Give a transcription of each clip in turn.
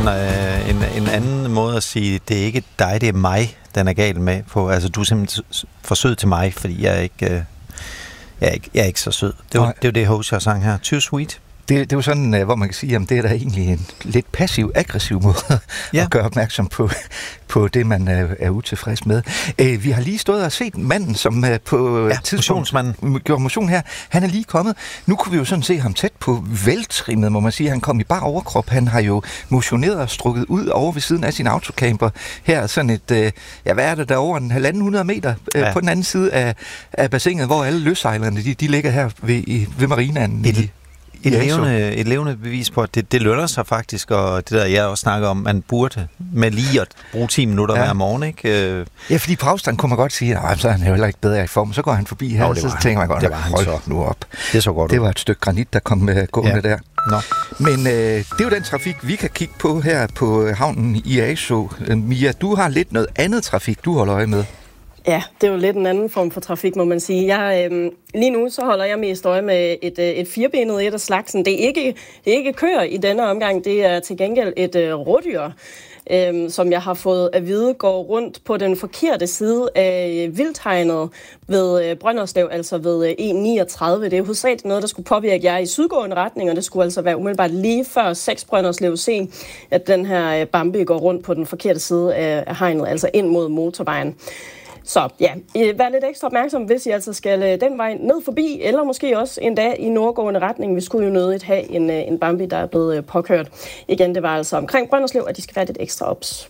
en anden måde at sige, det er ikke dig, det er mig, den er galt med på. Altså, du er simpelthen for sød til mig, fordi jeg er ikke så sød. Det er jo det, Hozier sang her. Too sweet. Det er jo sådan, hvor man kan sige, at det er da egentlig en lidt passiv-aggressiv måde at gøre opmærksom på det, man er utilfreds med. Vi har lige stået og set manden, som på tidspunkt gjorde motion her. Han er lige kommet. Nu kunne vi jo sådan se ham tæt på veltrimmet, må man sige. Han kom i bar overkrop. Han har jo motioneret og strukket ud over ved siden af sin autocamper. Her sådan et, hvad er det der over 150 meter på den anden side af bassinet, hvor alle løssejlerne, de ligger her ved marinaen. Et levende bevis på, at det lønner sig faktisk, og det der, jeg også snakker om, man burde med lige at bruge 10 minutter hver morgen, ikke? Ja, fordi på afstand kunne man godt sige, at så er han jo heller ikke bedre i form. Så går han forbi her, og så tænker man godt, hold nu op. Det så godt. Det var et stykke granit, der kom gående der. Nå. Men det er jo den trafik, vi kan kigge på her på havnen i Asaa. Mia, du har lidt noget andet trafik, du holder øje med. Ja, det er jo lidt en anden form for trafik, må man sige. Lige nu så holder jeg mest øje med et firbenet et af slagsen. Det er ikke køer i denne omgang, det er til gengæld et rådyr, som jeg har fået at vide går rundt på den forkerte side af vildthegnet ved Brønderslev, altså ved E39. Det er hovedsageligt noget, der skulle påvirke jer i sydgående retning, og det skulle altså være umiddelbart lige før 6 Brønderslev se, at den her Bambi går rundt på den forkerte side af hegnet, altså ind mod motorvejen. Så ja, vær lidt ekstra opmærksom, hvis I altså skal den vej ned forbi, eller måske også en dag i nordgående retning. Vi skulle jo nødigt have en Bambi, der er blevet påkørt. Igen, det var altså omkring Brønderslev, at de skal være lidt ekstra ops.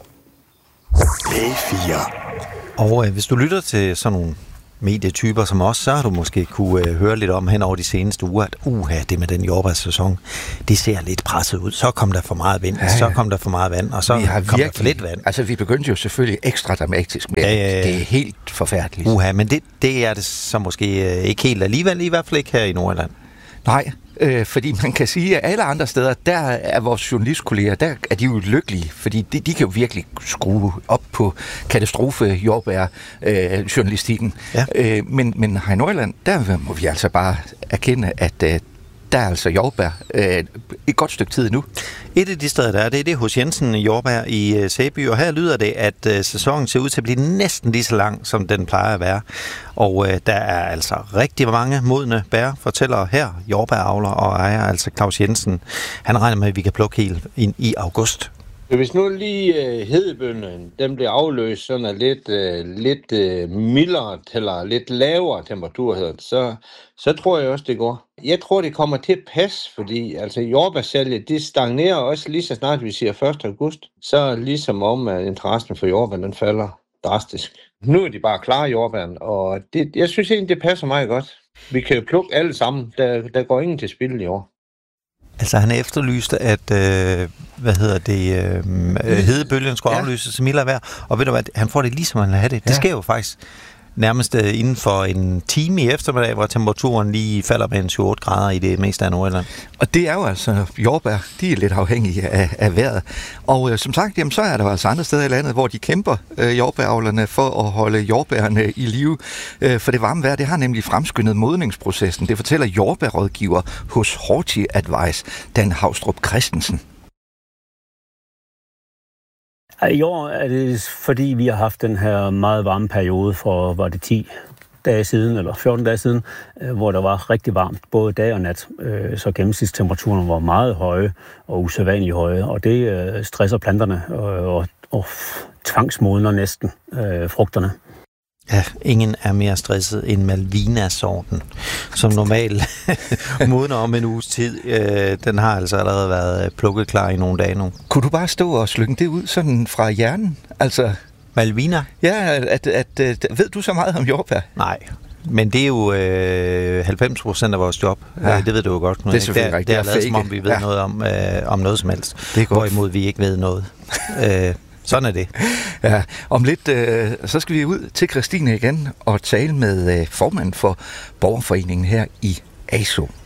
P4. Og hvis du lytter til sådan nogle medietyper som os, så har du måske kunne høre lidt om hen over de seneste uger, at det med den jordbærsæson, det ser lidt presset ud. Så kom der for meget vind, så kom der for meget vand, og så kom der for lidt vand. Altså, vi begyndte jo selvfølgelig ekstra dramatisk med det. Det er helt forfærdeligt. Men det er det så måske ikke helt alligevel, i hvert fald ikke her i Nordjylland. Nej, fordi man kan sige, at alle andre steder, der er vores journalistkolleger, der er de jo lykkelige, fordi de kan jo virkelig skrue op på katastrofe-jordbær-journalistikken. Men her i Nordjylland, der må vi altså bare erkende, at der er altså jordbær et godt stykke tid nu. Et af de steder, der er, det er hos Jensen jordbær i Sæby, og her lyder det, at sæsonen ser ud til at blive næsten lige så lang, som den plejer at være. Og der er altså rigtig mange modne bær, fortæller her jordbæravler og ejer, altså Claus Jensen. Han regner med, at vi kan plukke helt ind i august. Hvis nu lige hedebønnen, den bliver afløst sådan af lidt mildere eller lidt lavere temperatur, så tror jeg også, det går. Jeg tror, det kommer til at passe, fordi altså jordbærsalget, det stagnerer også lige så snart vi siger 1. august. Så ligesom om, at interessen for jordbær, den falder drastisk. Nu er de bare klare jordbæren, og jeg synes egentlig, det passer meget godt. Vi kan jo plukke alle sammen. Der går ingen til spil i år. Altså, han efterlyste, at hedebølgen skulle aflyses til mildere vejr, og ved du hvad, han får det ligesom han vil have det. Det sker jo faktisk nærmest inden for en time i eftermiddag, hvor temperaturen lige falder med 7-8 grader i det meste af Nordjylland. Og det er jo altså jordbær, de er lidt afhængige af vejret. Og som sagt, jamen, så er der altså andre steder i landet, hvor de kæmper jordbæravlerne for at holde jordbærne i live. For det varme vejr, det har nemlig fremskyndet modningsprocessen. Det fortæller jordbærrådgiver hos Horti Advice, Dan Havstrup Christensen. I år er det, fordi vi har haft den her meget varme periode for, var det 10 dage siden, eller 14 dage siden, hvor der var rigtig varmt, både dag og nat. Så gennemsnitstemperaturen var meget høje og usædvanligt høje, og det stresser planterne og tvangsmodner næsten frugterne. Ja, ingen er mere stresset end Malvina-sorten, som normalt modner om en uges tid. Den har altså allerede været plukket klar i nogle dage nu. Kunne du bare stå og slynge det ud sådan fra hjernen? Altså Malvina? Ja, ved du så meget om jordbær? Nej, men det er jo 90% af vores job. Ja. Det ved du jo godt. Det er selvfølgelig rigtigt. Det er lavet som om, vi ved noget om noget som helst. Hvorimod vi ikke ved noget. Sådan er det. Ja, om lidt, så skal vi ud til Christine igen og tale med formanden for borgerforeningen her i Asaa.